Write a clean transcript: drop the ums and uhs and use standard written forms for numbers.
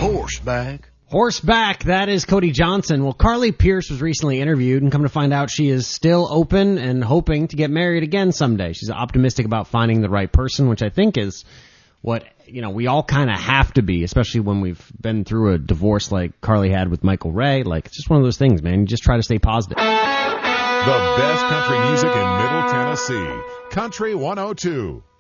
Horseback, that is Cody Johnson. Well, Carly Pearce was recently interviewed, and come to find out she is still open and hoping to get married again someday. She's optimistic about finding the right person, which I think is what, we all kind of have to be, especially when we've been through a divorce like Carly had with Michael Ray. Like, it's just one of those things, man. You just try to stay positive. The best country music in Middle Tennessee. Country 102.